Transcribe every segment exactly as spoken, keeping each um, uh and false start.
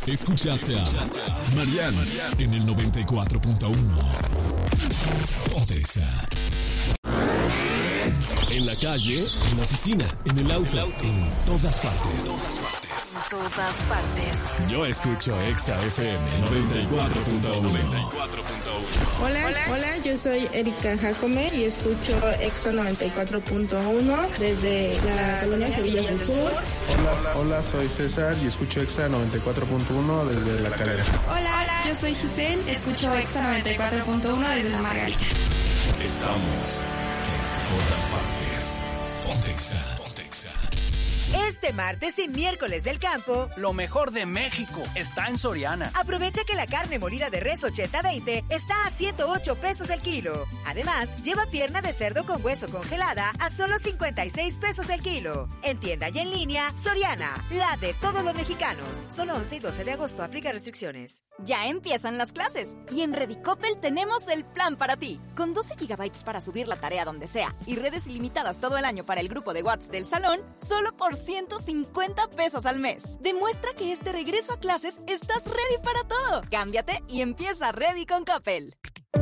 Escuchaste a Mariana en el noventa y cuatro punto uno. Ponte Exa. En la calle, en la oficina, en el auto, en todas partes. En todas partes. Yo escucho Exa F M noventa y cuatro punto uno. Hola, hola, hola, yo soy Erika Jacome y escucho Exa noventa y cuatro punto uno desde la colonia Javillas del Sur. Hola, hola, soy César y escucho Exa noventa y cuatro punto uno desde La Calera. Hola, hola, yo soy Giselle, escucho Exa noventa y cuatro punto uno desde La Margarita. Estamos en todas partes. Ponte Exa, ponte Exa. Este martes y miércoles del campo, lo mejor de México está en Soriana. Aprovecha que la carne molida de res ochenta veinte está a ciento ocho pesos el kilo. Además, lleva pierna de cerdo con hueso congelada a solo cincuenta y seis pesos el kilo. En tienda y en línea, Soriana, la de todos los mexicanos. Solo once y doce de agosto, aplica restricciones. Ya empiezan las clases y en Redicopel tenemos el plan para ti. Con doce gigabytes para subir la tarea donde sea y redes ilimitadas todo el año para el grupo de WhatsApp del salón, solo por ciento cincuenta pesos al mes. Demuestra que este regreso a clases estás ready para todo. Cámbiate y empieza Ready con Coppel.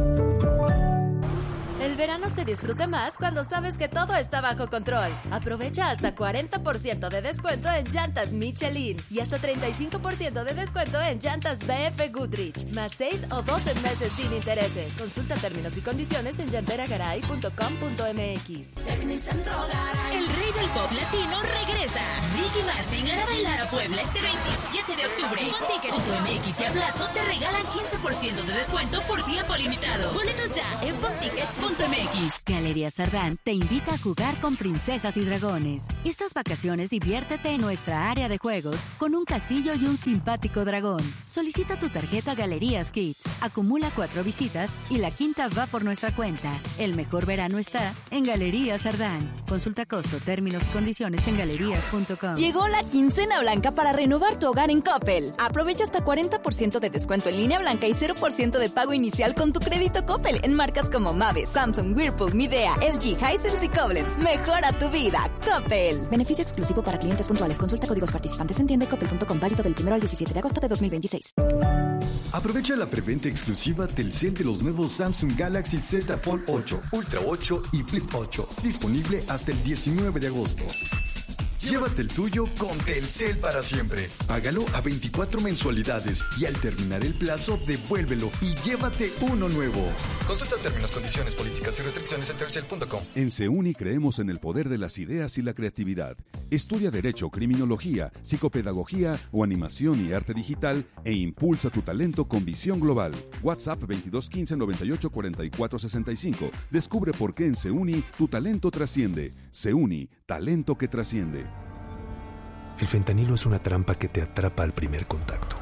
El verano se disfruta más cuando sabes que todo está bajo control. Aprovecha hasta cuarenta por ciento de descuento en llantas Michelin y hasta treinta y cinco por ciento de descuento en llantas B F Goodrich, más seis o doce meses sin intereses. Consulta términos y condiciones en llanteragaray punto com punto m x. El rey del pop latino regresa. Ricky Martin hará bailar a Puebla este veintisiete de octubre. Fonticket punto m x y Ablazo te regalan quince por ciento de descuento por tiempo limitado. Boletos ya en fonticket punto m x. Galería Sardán te invita a jugar con princesas y dragones. Estas vacaciones diviértete en nuestra área de juegos con un castillo y un simpático dragón. Solicita tu tarjeta Galerías Kids. Acumula cuatro visitas y la quinta va por nuestra cuenta. El mejor verano está en Galería Sardán. Consulta costo, términos y condiciones en galerías punto com. Llegó la quincena blanca para renovar tu hogar en Coppel. Aprovecha hasta cuarenta por ciento de descuento en línea blanca y cero por ciento de pago inicial con tu crédito Coppel en marcas como Mave, Samsung, Whirlpool, Midea, L G, Hisense y Koblenz. Mejora tu vida, Coppel. Beneficio exclusivo para clientes puntuales. Consulta códigos participantes en tienda y coppel punto com, válido del primero al diecisiete de agosto de dos mil veintiséis. Aprovecha la preventa exclusiva Telcel de los nuevos Samsung Galaxy Z Fold ocho, Ultra ocho y Flip ocho. Disponible hasta el diecinueve de agosto. Llévate el tuyo con Telcel para siempre. Págalo a veinticuatro mensualidades y al terminar el plazo, devuélvelo y llévate uno nuevo. Consulta términos, condiciones, políticas y restricciones en telcel punto com. En SEUNI creemos en el poder de las ideas y la creatividad. Estudia Derecho, Criminología, Psicopedagogía o Animación y Arte Digital e impulsa tu talento con visión global. WhatsApp veintidós quince noventa y ocho cuarenta y cuatro sesenta y cinco. Descubre por qué en SEUNI tu talento trasciende. SEUNI, talento que trasciende. El fentanilo es una trampa que te atrapa al primer contacto.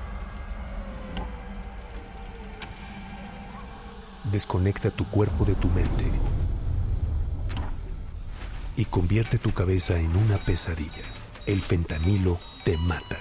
Desconecta tu cuerpo de tu mente y convierte tu cabeza en una pesadilla. El fentanilo te mata.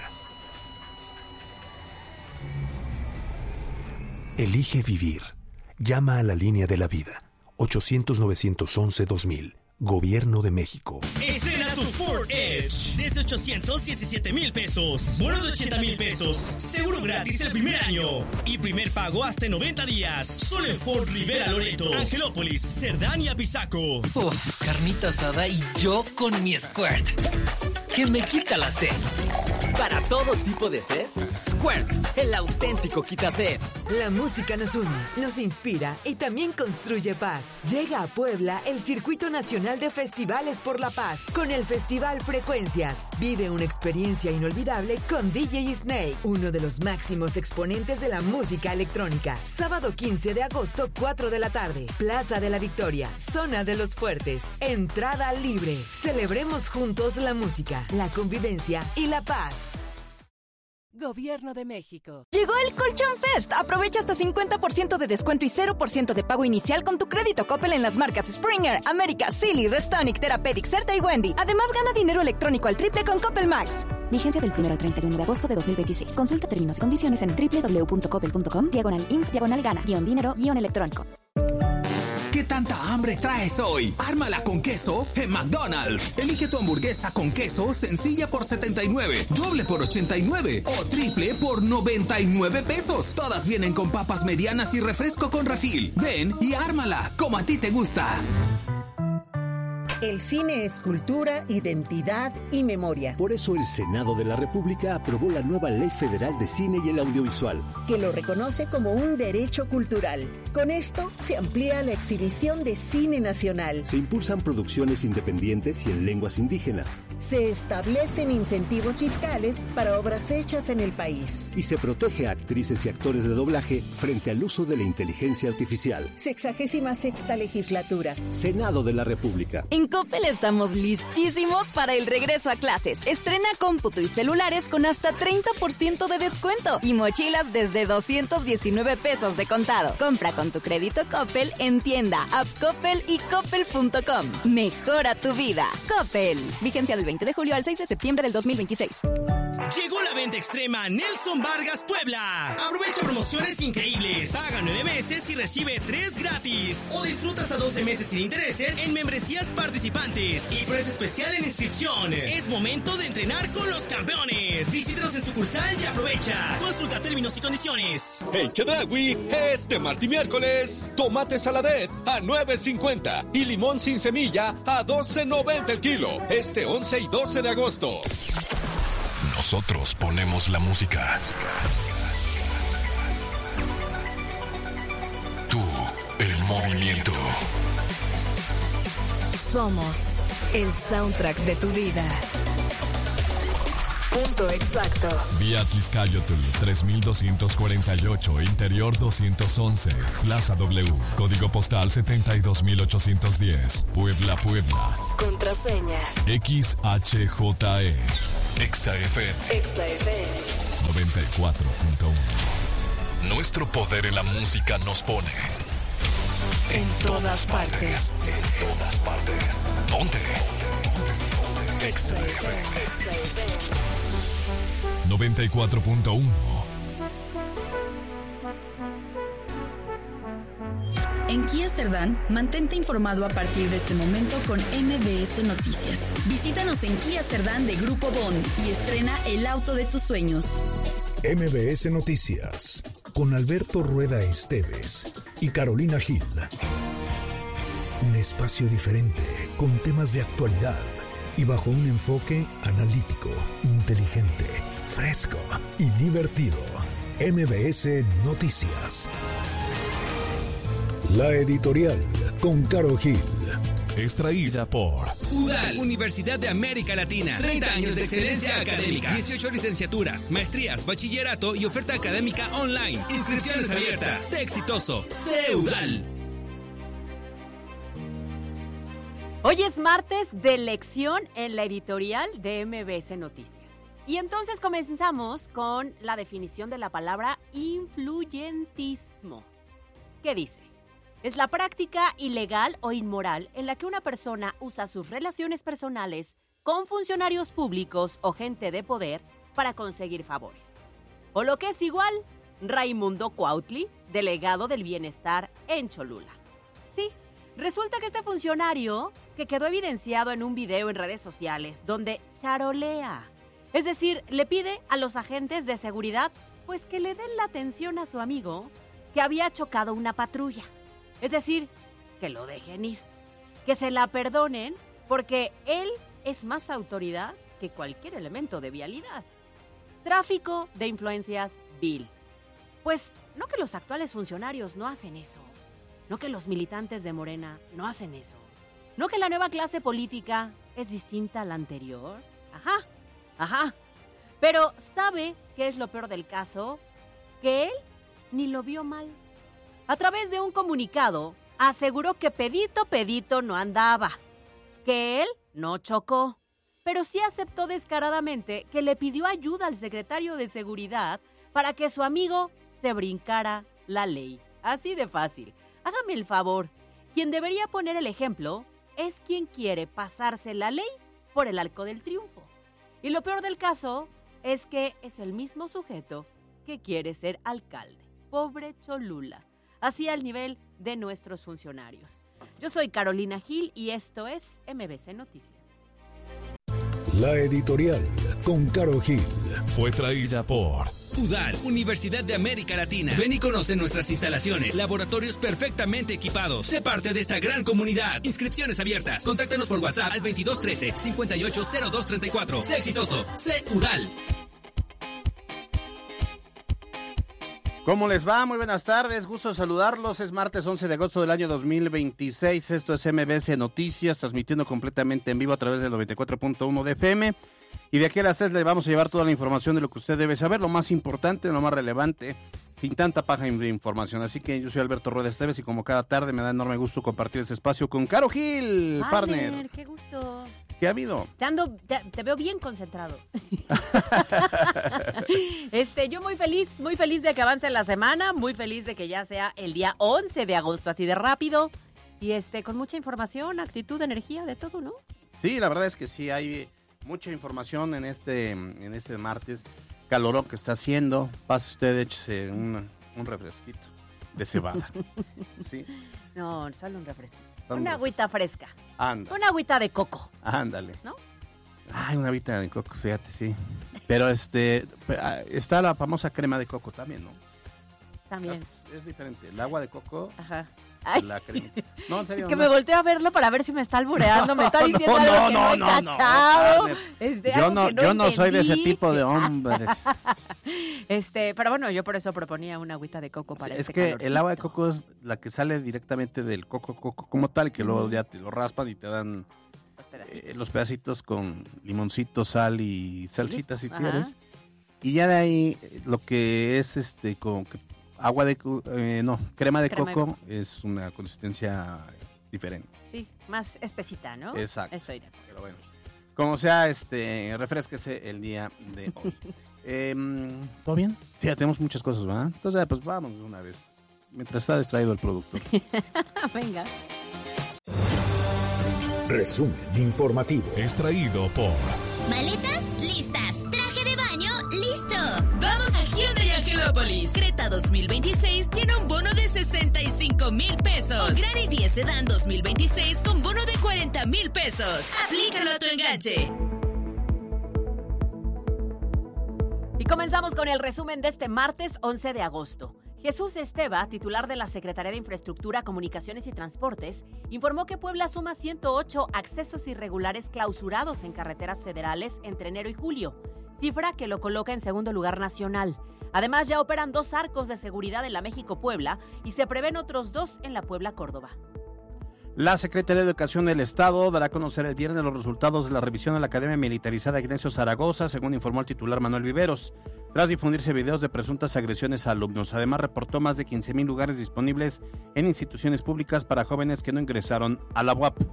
Elige vivir. Llama a la línea de la vida. ochocientos novecientos once dos mil. Gobierno de México. Estrena tu Ford Edge desde ochocientos diecisiete mil pesos. Bono de ochenta mil pesos. Seguro gratis el primer año. Y primer pago hasta noventa días. Solo en Ford Rivera Loreto, Angelópolis, Cerdán y Apizaco. Uf, carnita asada y yo con mi Squirt, que me quita la sed. Para todo tipo de sed, Squirt, el auténtico quita-sed. La música nos une, nos inspira y también construye paz. Llega a Puebla el Circuito Nacional de Festivales por la Paz con el Festival Frecuencias. Vive una experiencia inolvidable con D J Snake, uno de los máximos exponentes de la música electrónica. Sábado quince de agosto, cuatro de la tarde. Plaza de la Victoria, Zona de los Fuertes. Entrada libre. Celebremos juntos la música, la convivencia y la paz. Gobierno de México. Llegó el Colchón Fest. Aprovecha hasta cincuenta por ciento de descuento y cero por ciento de pago inicial con tu crédito Coppel en las marcas Springer, América, Silly, Restonic, Therapeutic, Certa y Wendy. Además, gana dinero electrónico al triple con Coppel Max. Vigencia del primero al treinta y uno de agosto de dos mil veintiséis. Consulta términos y condiciones en doble u doble u doble u punto coppel punto com, diagonal inf, diagonal gana, guión dinero, guión electrónico. ¿Qué tanta hambre traes hoy? Ármala con queso en McDonald's. Elige tu hamburguesa con queso sencilla por setenta y nueve, doble por ochenta y nueve o triple por noventa y nueve pesos. Todas vienen con papas medianas y refresco con refil. Ven y ármala como a ti te gusta. El cine es cultura, identidad y memoria. Por eso el Senado de la República aprobó la nueva Ley Federal de Cine y el Audiovisual, que lo reconoce como un derecho cultural. Con esto se amplía la exhibición de cine nacional. Se impulsan producciones independientes y en lenguas indígenas. Se establecen incentivos fiscales para obras hechas en el país. Y se protege a actrices y actores de doblaje frente al uso de la inteligencia artificial. Sexagésima sexta legislatura. Senado de la República. En Coppel estamos listísimos para el regreso a clases. Estrena cómputo y celulares con hasta treinta por ciento de descuento y mochilas desde doscientos diecinueve pesos de contado. Compra con tu crédito Coppel en tienda, app Coppel y coppel punto com. Mejora tu vida. Coppel. Vigencia del veinte de julio al seis de septiembre del dos mil veintiséis. Llegó la venta extrema Nelson Vargas Puebla. Aprovecha promociones increíbles. Paga nueve meses y recibe tres gratis. O disfruta hasta doce meses sin intereses en membresías participantes. Y precio especial en inscripción. Es momento de entrenar con los campeones. Visítanos en sucursal y aprovecha. Consulta términos y condiciones. En Chedraui, este martes y miércoles, tomate saladet a nueve cincuenta y limón sin semilla a doce noventa el kilo. Este once y doce de agosto. Nosotros ponemos la música. Tú, el movimiento. Somos el soundtrack de tu vida. Punto exacto. Vía Tliscayotl tres mil doscientos cuarenta y ocho, Interior doscientos once, Plaza W, Código Postal setenta y dos mil ochocientos diez, Puebla, Puebla. Contraseña X H J E. Exa F M. Exa F M noventa y cuatro punto uno. Nuestro poder en la música nos pone en todas partes. En todas partes. Ponte. Exa F M noventa y cuatro punto uno. En Kia Cerdán, mantente informado a partir de este momento con M B S Noticias. Visítanos en Kia Cerdán de Grupo Bond y estrena el auto de tus sueños. M B S Noticias con Alberto Rueda Esteves y Carolina Gil. Un espacio diferente con temas de actualidad y bajo un enfoque analítico, inteligente, fresco y divertido. M B S Noticias. La editorial con Caro Gil. Extraída por U D A L, Universidad de América Latina. treinta años de excelencia académica. dieciocho licenciaturas, maestrías, bachillerato y oferta académica online. Inscripciones abiertas. Sé exitoso. Sé U D A L. Hoy es martes de lección en la editorial de M B S Noticias. Y entonces comenzamos con la definición de la palabra influyentismo. ¿Qué dice? Es la práctica ilegal o inmoral en la que una persona usa sus relaciones personales con funcionarios públicos o gente de poder para conseguir favores. O lo que es igual, Raimundo Cuautli, delegado del bienestar en Cholula. Sí, resulta que este funcionario, que quedó evidenciado en un video en redes sociales, donde charolea, es decir, le pide a los agentes de seguridad pues que le den la atención a su amigo que había chocado una patrulla. Es decir, que lo dejen ir, que se la perdonen porque él es más autoridad que cualquier elemento de vialidad. Tráfico de influencias vil. Pues no que los actuales funcionarios no hacen eso, no que los militantes de Morena no hacen eso, no que la nueva clase política es distinta a la anterior. Ajá, ajá. Pero ¿sabe qué es lo peor del caso? Que él ni lo vio mal. A través de un comunicado, aseguró que pedito pedito no andaba, que él no chocó, pero sí aceptó descaradamente que le pidió ayuda al secretario de Seguridad para que su amigo se brincara la ley. Así de fácil. Hágame el favor, quien debería poner el ejemplo es quien quiere pasarse la ley por el arco del triunfo. Y lo peor del caso es que es el mismo sujeto que quiere ser alcalde. Pobre Cholula. así al nivel de nuestros funcionarios. Yo soy Carolina Gil y esto es M B C Noticias. La editorial con Caro Gil fue traída por U D A L, Universidad de América Latina. Ven y conoce nuestras instalaciones, laboratorios perfectamente equipados. Sé parte de esta gran comunidad. Inscripciones abiertas. Contáctanos por WhatsApp al veintidós trece, cincuenta y ocho cero dos treinta y cuatro. Sé exitoso. Sé U D A L. ¿Cómo les va? Muy buenas tardes, gusto saludarlos. Es martes once de agosto del año dos mil veintiséis. Esto es M B C Noticias, transmitiendo completamente en vivo a través del noventa y cuatro punto uno de F M. Y de aquí a las tres le vamos a llevar toda la información de lo que usted debe saber, lo más importante, lo más relevante, sin tanta paja de información. Así que yo soy Alberto Rueda Esteves y como cada tarde me da enorme gusto compartir ese espacio con Caro Gil, partner. partner. ¡Qué gusto! ¿Qué ha habido? Te, ando, te, te veo bien concentrado. este, yo muy feliz, muy feliz de que avance la semana, muy feliz de que ya sea el día once de agosto, así de rápido. Y este, con mucha información, actitud, energía, de todo, ¿no? Sí, la verdad es que sí, hay mucha información en este, en este martes. Calorón que está haciendo. Pase usted, échese un, un refresquito de cebada. ¿Sí? No, solo un refresquito. Son una agüita fresca. Anda. Una agüita de coco. Ándale. ¿No? Ay, una agüita de coco, fíjate, sí. Pero este, está la famosa crema de coco también, ¿no? También. Es diferente. El agua de coco. Ajá. Ay. La crema. No, en serio. Es que no. me volteo a verlo para ver si me está albureando, me está No, diciendo no, algo que no, no, no, he no, cachado. no, este, yo algo no, que no yo no soy de ese entendí. tipo de hombres. Este, pero bueno, yo por eso proponía una agüita de coco para Sí, este es que calorcito. el agua de coco es la que sale directamente del coco, coco como tal, que luego ya te lo raspan y te dan Los pedacitos. eh, los pedacitos con limoncito, sal y salsita si Ajá. quieres. Y ya de ahí eh, lo que es este con que- agua de co- eh, no, crema de Crema de coco coco. es una consistencia diferente. Sí, más espesita, ¿no? Exacto. Estoy de acuerdo. Pero bueno. sí. Como sea, este, refresquese el día de hoy. Em, ¿Todo bien? Fíjate, tenemos muchas cosas, ¿verdad? Entonces, pues vamos de una vez. Mientras está distraído el productor. Venga. Resumen informativo. Extraído por Maletas listas. Traje de baño listo. Vamos a Hyundai Angelópolis. Creta dos mil veintiséis tiene un bono de sesenta y cinco mil pesos. O Granny diez Sedan dos mil veintiséis con bono de cuarenta mil pesos. Aplícalo a tu enganche. Y comenzamos con el resumen de este martes once de agosto. Jesús Esteva, titular de la Secretaría de Infraestructura, Comunicaciones y Transportes, informó que Puebla suma ciento ocho accesos irregulares clausurados en carreteras federales entre enero y julio, cifra que lo coloca en segundo lugar nacional. Además, ya operan dos arcos de seguridad en la México-Puebla y se prevén otros dos en la Puebla-Córdoba. La Secretaría de Educación del Estado dará a conocer el viernes los resultados de la revisión a la Academia Militarizada Ignacio Zaragoza, según informó el titular Manuel Viveros, tras difundirse videos de presuntas agresiones a alumnos. Además, reportó más de quince mil lugares disponibles en instituciones públicas para jóvenes que no ingresaron a la U A P.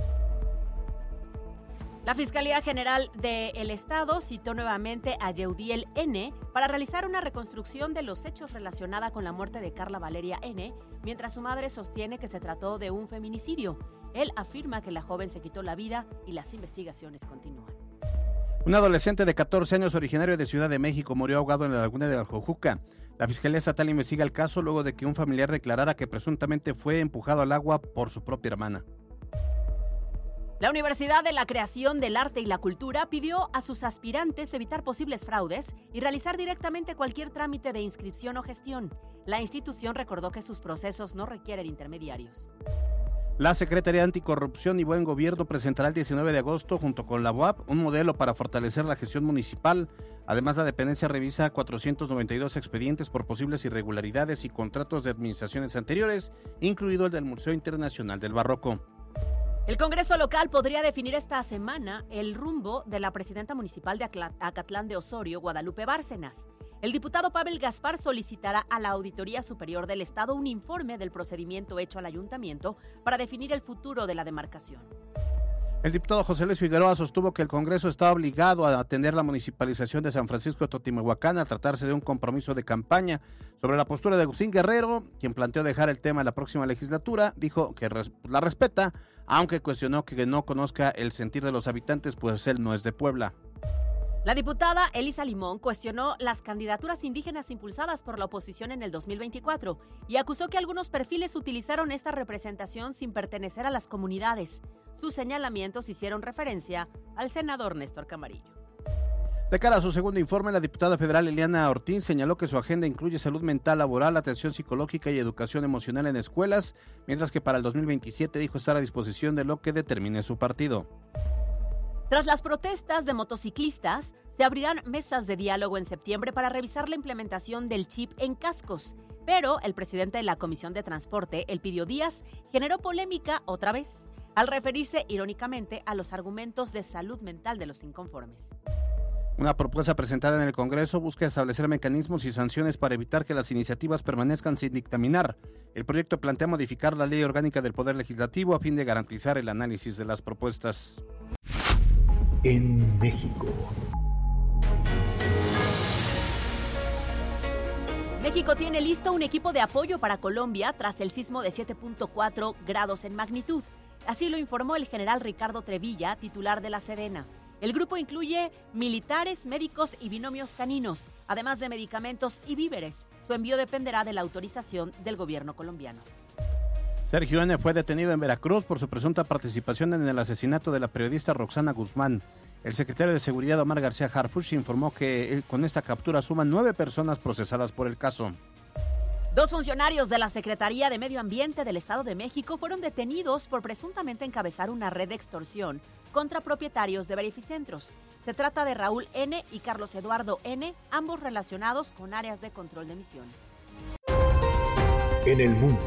La Fiscalía General del Estado citó nuevamente a Yeudiel N. para realizar una reconstrucción de los hechos relacionada con la muerte de Carla Valeria N., mientras su madre sostiene que se trató de un feminicidio. Él afirma que la joven se quitó la vida y las investigaciones continúan. Un adolescente de catorce años originario de Ciudad de México murió ahogado en la laguna de Aljojuca. La Fiscalía Estatal investiga el caso luego de que un familiar declarara que presuntamente fue empujado al agua por su propia hermana. La Universidad de la Creación del Arte y la Cultura pidió a sus aspirantes evitar posibles fraudes y realizar directamente cualquier trámite de inscripción o gestión. La institución recordó que sus procesos no requieren intermediarios. La Secretaría de Anticorrupción y Buen Gobierno presentará el diecinueve de agosto, junto con la U A P, un modelo para fortalecer la gestión municipal. Además, la dependencia revisa cuatrocientos noventa y dos expedientes por posibles irregularidades y contratos de administraciones anteriores, incluido el del Museo Internacional del Barroco. El Congreso local podría definir esta semana el rumbo de la presidenta municipal de Acatlán de Osorio, Guadalupe Bárcenas. El diputado Pavel Gaspar solicitará a la Auditoría Superior del Estado un informe del procedimiento hecho al ayuntamiento para definir el futuro de la demarcación. El diputado José Luis Figueroa sostuvo que el Congreso está obligado a atender la municipalización de San Francisco de Totimehuacán al tratarse de un compromiso de campaña. Sobre la postura de Agustín Guerrero, quien planteó dejar el tema en la próxima legislatura, dijo que res- la respeta, aunque cuestionó que no conozca el sentir de los habitantes, pues él no es de Puebla. La diputada Elisa Limón cuestionó las candidaturas indígenas impulsadas por la oposición en el dos mil veinticuatro y acusó que algunos perfiles utilizaron esta representación sin pertenecer a las comunidades. Sus señalamientos hicieron referencia al senador Néstor Camarillo. De cara a su segundo informe, la diputada federal Eliana Ortiz señaló que su agenda incluye salud mental, laboral, atención psicológica y educación emocional en escuelas, mientras que para el dos mil veintisiete dijo estar a disposición de lo que determine su partido. Tras las protestas de motociclistas, se abrirán mesas de diálogo en septiembre para revisar la implementación del chip en cascos. Pero el presidente de la Comisión de Transporte, Elpidio Díaz, generó polémica otra vez, al referirse irónicamente a los argumentos de salud mental de los inconformes. Una propuesta presentada en el Congreso busca establecer mecanismos y sanciones para evitar que las iniciativas permanezcan sin dictaminar. El proyecto plantea modificar la Ley Orgánica del Poder Legislativo a fin de garantizar el análisis de las propuestas. En México. México tiene listo un equipo de apoyo para Colombia tras el sismo de siete punto cuatro grados en magnitud. Así lo informó el general Ricardo Trevilla, titular de la Sedena. El grupo incluye militares, médicos y binomios caninos, además de medicamentos y víveres. Su envío dependerá de la autorización del gobierno colombiano. Sergio N. fue detenido en Veracruz por su presunta participación en el asesinato de la periodista Roxana Guzmán. El secretario de Seguridad, Omar García Harfuch, informó que con esta captura suman nueve personas procesadas por el caso. Dos funcionarios de la Secretaría de Medio Ambiente del Estado de México fueron detenidos por presuntamente encabezar una red de extorsión contra propietarios de verificentros. Se trata de Raúl N. y Carlos Eduardo N., ambos relacionados con áreas de control de emisiones. En el mundo.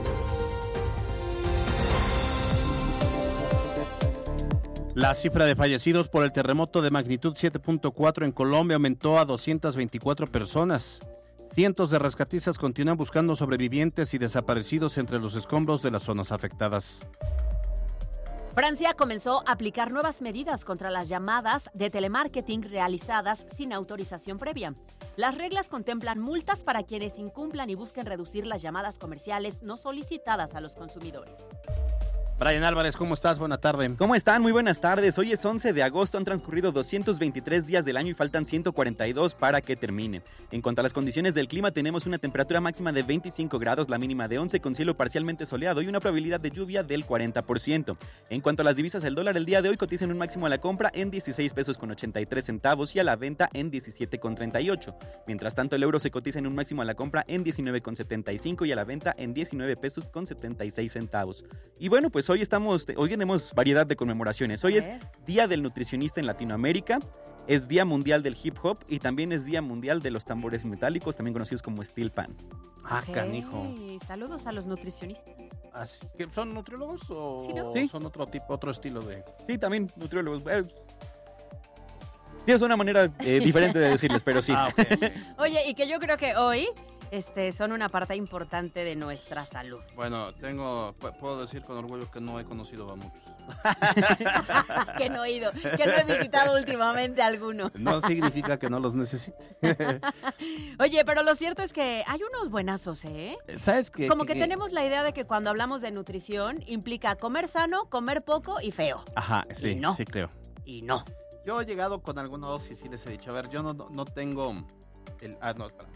La cifra de fallecidos por el terremoto de magnitud siete punto cuatro en Colombia aumentó a doscientas veinticuatro personas. Cientos de rescatistas continúan buscando sobrevivientes y desaparecidos entre los escombros de las zonas afectadas. Francia comenzó a aplicar nuevas medidas contra las llamadas de telemarketing realizadas sin autorización previa. Las reglas contemplan multas para quienes incumplan y busquen reducir las llamadas comerciales no solicitadas a los consumidores. Brian Álvarez, ¿cómo estás? Buena tarde. ¿Cómo están? Muy buenas tardes. Hoy es once de agosto, han transcurrido doscientos veintitrés días del año y faltan ciento cuarenta y dos para que termine. En cuanto a las condiciones del clima, tenemos una temperatura máxima de veinticinco grados, la mínima de once con cielo parcialmente soleado y una probabilidad de lluvia del cuarenta por ciento. En cuanto a las divisas, el dólar el día de hoy cotiza en un máximo a la compra en dieciséis pesos con ochenta y tres centavos y a la venta en diecisiete con treinta y ocho. Mientras tanto, el euro se cotiza en un máximo a la compra en diecinueve con setenta y cinco y a la venta en diecinueve pesos con setenta y seis centavos. Y bueno, pues hoy estamos... Hoy tenemos variedad de conmemoraciones. Hoy es Día del Nutricionista en Latinoamérica, es Día Mundial del Hip Hop y también es Día Mundial de los Tambores Metálicos, también conocidos como Steel Pan. Ah, okay. Canijo. Saludos a los nutricionistas. Así que ¿son nutriólogos o ¿Sí, no? ¿Sí? son otro tipo, otro estilo de...? Sí, también nutriólogos. Sí, es una manera eh, diferente de decirles, pero sí. Ah, okay, okay. Oye, y que yo creo que hoy... Este, son una parte importante de nuestra salud. Bueno, tengo, puedo decir con orgullo que no he conocido a muchos. Que no he ido, que no he visitado últimamente a alguno. No significa que no los necesite. Oye, pero lo cierto es que hay unos buenazos, ¿eh? ¿Sabes qué? Como que, que tenemos la idea de que cuando hablamos de nutrición implica comer sano, comer poco y feo. Ajá, sí, no. sí creo. Y no. Yo he llegado con algunos y sí les he dicho, a ver, yo no, no, no tengo el... Ah, no, espera.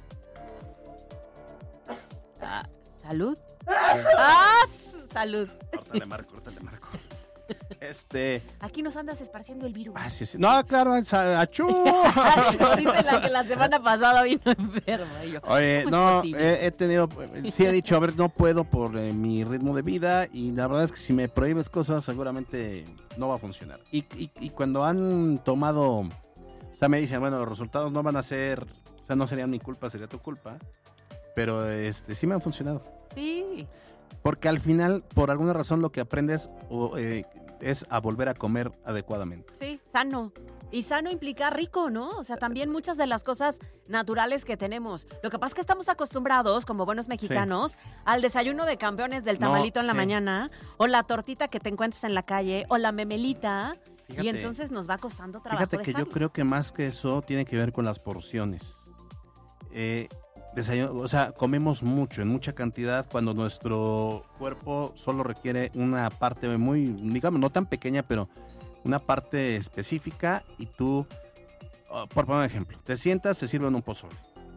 Ah, ¿salud? ¡Ah! ¡Salud! Córtale, Marco, córtale, Marco. Este... Aquí nos andas esparciendo el virus. Ah, sí, sí. No, claro, achú. Dice la que la semana pasada vino enferma. Yo, Oye, no, he, he tenido... Sí he dicho, a ver, no puedo por eh, mi ritmo de vida y la verdad es que si me prohíbes cosas seguramente no va a funcionar. Y, y, y cuando han tomado... O sea, me dicen, bueno, los resultados no van a ser... O sea, no serían mi culpa, sería tu culpa. Pero este sí me han funcionado. Sí. Porque al final, por alguna razón, lo que aprendes o, eh, es a volver a comer adecuadamente. Sí, sano. Y sano implica rico, ¿no? O sea, también muchas de las cosas naturales que tenemos. Lo que pasa es que estamos acostumbrados, como buenos mexicanos, sí. al desayuno de campeones del tamalito no, en la sí. mañana, o la tortita que te encuentres en la calle, o la memelita. Fíjate, y entonces nos va costando trabajo Fíjate que dejarlo. Yo creo que más que eso tiene que ver con las porciones. Eh... Desayuno, o sea, comemos mucho, en mucha cantidad, cuando nuestro cuerpo solo requiere una parte muy, digamos, no tan pequeña, pero una parte específica y tú, por poner un ejemplo, te sientas, te sirven un pozole,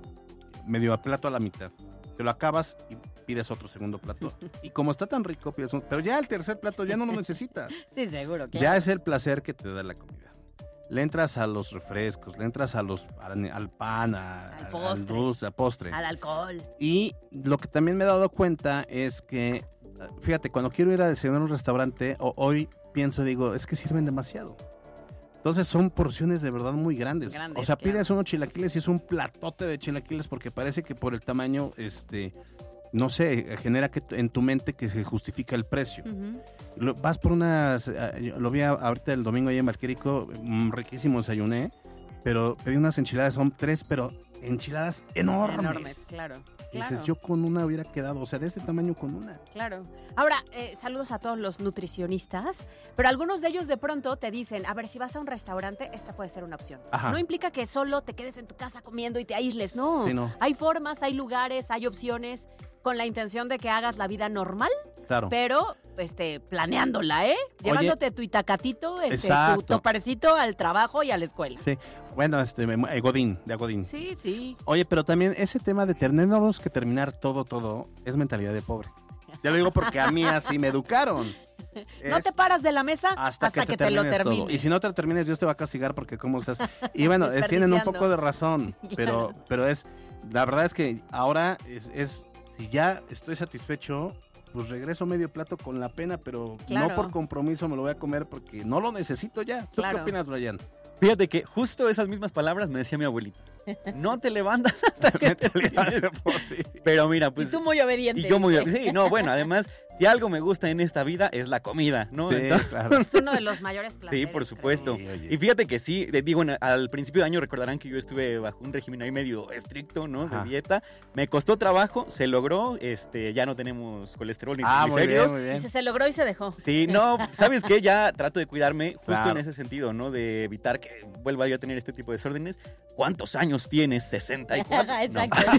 medio a plato a la mitad, te lo acabas y pides otro segundo plato. Y como está tan rico, pides un... Pero ya el tercer plato ya no lo necesitas. Sí, seguro. Claro. Ya es el placer que te da la comida. Le entras a los refrescos, le entras a los al, al pan, a, al postre, al dulce, al postre. Al alcohol. Y lo que también me he dado cuenta es que, fíjate, cuando quiero ir a desayunar a un restaurante, o, hoy pienso, digo, es que sirven demasiado. Entonces son porciones de verdad muy grandes. grandes o sea, claro. pides unos chilaquiles y es un platote de chilaquiles porque parece que por el tamaño, este, no sé, genera que en tu mente que se justifica el precio. Uh-huh. Lo, vas por unas, lo vi ahorita el domingo ahí en Valquérico, riquísimo desayuné, pero pedí unas enchiladas, son tres, pero enchiladas enormes. Enormes, claro. Y claro. dices, yo con una hubiera quedado, o sea, de este tamaño con una. Claro. Ahora, eh, saludos a todos los nutricionistas, pero algunos de ellos de pronto te dicen, a ver, si vas a un restaurante, esta puede ser una opción. Ajá. No implica que solo te quedes en tu casa comiendo y te aísles, no. Sí, no. Hay formas, hay lugares, hay opciones con la intención de que hagas la vida normal, claro. pero este, planeándola, ¿eh? Llevándote tu itacatito, este, tu toparcito al trabajo y a la escuela. Sí, bueno, este, eh, Godín, de Godín. Sí, sí. Oye, pero también ese tema de tenernos que terminar todo, todo, es mentalidad de pobre. Ya lo digo porque a mí así me educaron. No te paras de la mesa hasta, hasta que, que te, te lo termines. Todo. Y si no te lo termines, Dios te va a castigar porque cómo estás. Y bueno, tienen un poco de razón, pero, claro. pero es, la verdad es que ahora es, es, si ya estoy satisfecho, pues regreso medio plato con la pena, pero claro. no por compromiso me lo voy a comer porque no lo necesito ya. ¿Tú claro. qué opinas, Brian? Fíjate que justo esas mismas palabras me decía mi abuelita. No te levantas hasta que te levantes. Pero mira, pues... Y tú muy obediente. Y yo muy obediente. Sí, no, bueno, además, si algo me gusta en esta vida es la comida, ¿no? Sí, Entonces, claro. Es uno de los mayores placeres. Sí, por supuesto. Sí, y fíjate que sí, digo, al principio de año recordarán que yo estuve bajo un régimen ahí medio estricto, ¿no? De Ajá. dieta. Me costó trabajo, se logró, este, ya no tenemos colesterol ni ah, triglicéridos. Muy bien, muy bien. Se logró y se dejó. Sí, no, ¿sabes qué? Ya trato de cuidarme justo claro. en ese sentido, ¿no? De evitar que vuelva yo a tener este tipo de desórdenes. ¿Cuántos años tienes? sesenta y cuatro. Exacto. No.